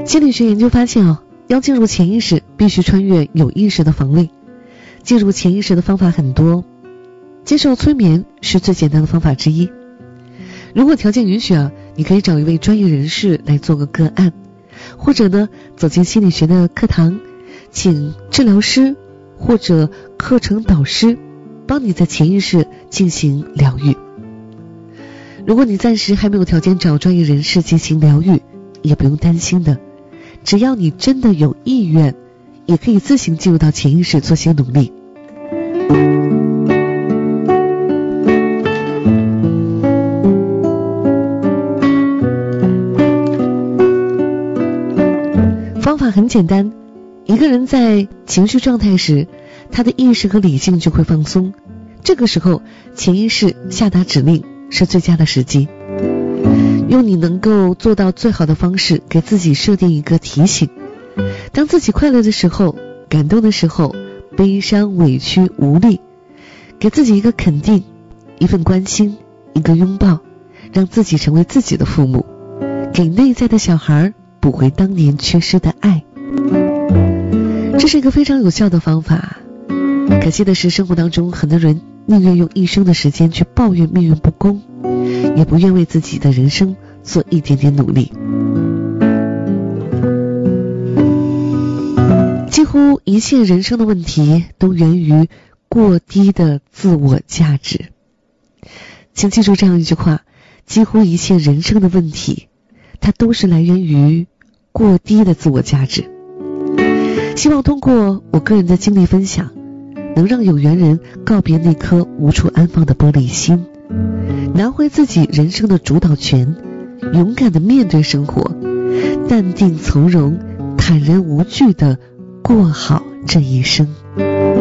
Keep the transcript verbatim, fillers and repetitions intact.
心理学研究发现哦，要进入潜意识必须穿越有意识的防卫。进入潜意识的方法很多，接受催眠是最简单的方法之一。如果条件允许啊，你可以找一位专业人士来做个个案，或者呢走进心理学的课堂，请治疗师或者课程导师帮你在潜意识进行疗愈。如果你暂时还没有条件找专业人士进行疗愈，也不用担心的，只要你真的有意愿，也可以自行进入到潜意识做些努力。方法很简单，一个人在情绪状态时，他的意识和理性就会放松，这个时候潜意识下达指令是最佳的时机。用你能够做到最好的方式给自己设定一个提醒，当自己快乐的时候，感动的时候，悲伤、委屈、无力，给自己一个肯定，一份关心，一个拥抱，让自己成为自己的父母，给内在的小孩补回当年缺失的爱。这是一个非常有效的方法，可惜的是生活当中很多人宁愿用一生的时间去抱怨命运不公，也不愿为自己的人生做一点点努力。几乎一切人生的问题都源于过低的自我价值。请记住这样一句话，几乎一切人生的问题，它都是来源于过低的自我价值。希望通过我个人的经历分享，能让有缘人告别那颗无处安放的玻璃心，拿回自己人生的主导权，勇敢地面对生活，淡定从容，坦然无惧地过好这一生。